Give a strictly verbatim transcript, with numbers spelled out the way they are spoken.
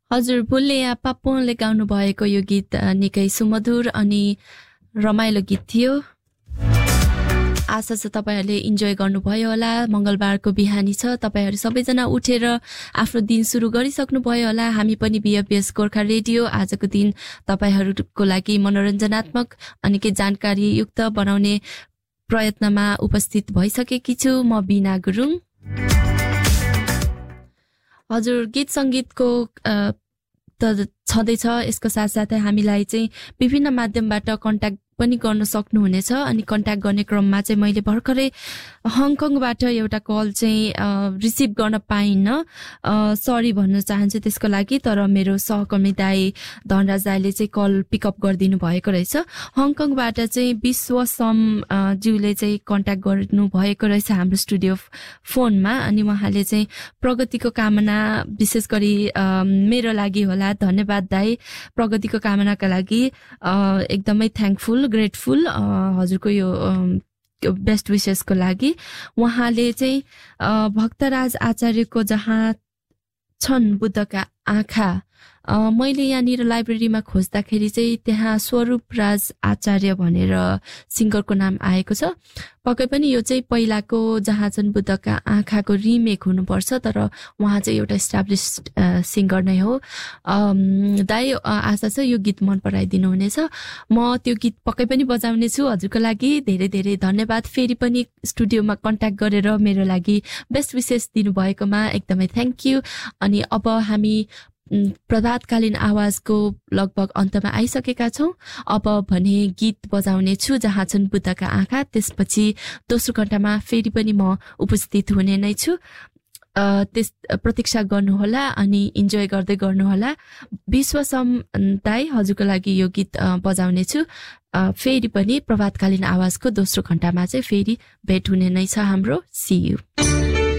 हजुर भुल्ले पापोले गाउनु भएको यो गीत निकै सुमधुर अनि रमाइलो गीत थियो। आशा छ तपाईहरुले इन्जोय गर्नुभयो होला। मंगलबारको बिहानी छ, तपाईहरु सबैजना उठेर आफ्नो दिन सुरु गरिसक्नु भयो होला। हामी पनि बीएफएस गोर्खा रेडियो आजको दिन तपाईहरुको लागि मनोरञ्जनात्मक अनि के जानकारी युक्त बनाउने प्रयत्नमा उपस्थित भइसकेकी छु। म बिना गुरुङ। हजुर गीत संगीतको त छँदैछ, यसको साथसाथै हामीलाई चाहिँ विभिन्न माध्यमबाट कन्ट्याक्ट पनि गर्न सक्नुहुनेछ। अनि कन्ट्याक्ट गर्ने क्रममा चाहिँ मैले भर्खरै हङकङबाट एउटा कल चाहिँ रिसिभ गर्न पाइन्न, सरी भन्न चाहन्छु त्यसको लागि। तर मेरो सहकर्मी दाई धनराज दाईले चाहिँ कल पिकअप गरिदिनु भएको रहेछ। हङकङबाट चाहिँ विश्वसम ज्यूले चाहिँ कन्ट्याक्ट गर्नु भएको रहेछ हाम्रो स्टुडियो फोनमा। अनि उहाँले चाहिँ प्रगतिको कामना, विशेष गरी मेरो लागि होला, धन्यवाद दाई प्रगतिको कामनाका लागि, एकदमै थ्याङ्कफुल ग्रेटफुल हजुरको यो बेस्ट विशेसको लागि। उहाँले चाहिँ भक्तराज आचार्यको जहाँ छन् बुद्धका आँखा, मैले यहाँनिर लाइब्रेरीमा खोज्दाखेरि चाहिँ त्यहाँ स्वरूपराज आचार्य भनेर सिङ्गरको नाम आएको छ। पक्कै पनि यो चाहिँ पहिलाको जहाँ छन् बुद्धका आँखाको रिमेक हुनुपर्छ, तर उहाँ चाहिँ एउटा इस्टाब्लिस्ड सिङ्गर नै हो। दाइ आशा छ यो गीत मन पराइदिनु हुनेछ। म त्यो गीत पक्कै पनि बजाउने छु हजुरको लागि। धेरै धेरै धन्यवाद। फेरि पनि स्टुडियोमा कन्ट्याक्ट गरेर मेरो लागि बेस्ट विशेष दिनुभएकोमा एकदमै थ्याङ्क यू। अनि अब हामी प्रभातकालीन आवाजको लगभग अन्तमा आइसकेका छौं। अब भने गीत बजाउने छु जहाँ छन् बुद्धका आँखा। त्यसपछि दोस्रो घण्टामा फेरि पनि म उपस्थित हुने नै छु। त्यस प्रतीक्षा गर्नुहोला अनि इन्जोय गर्दै गर्नुहोला। विश्वसम दाई हजुरको लागि यो गीत बजाउने छु। फेरि पनि प्रभातकालीन आवाजको दोस्रो घण्टामा चाहिँ फेरि भेट हुने नै छ हाम्रो। C you.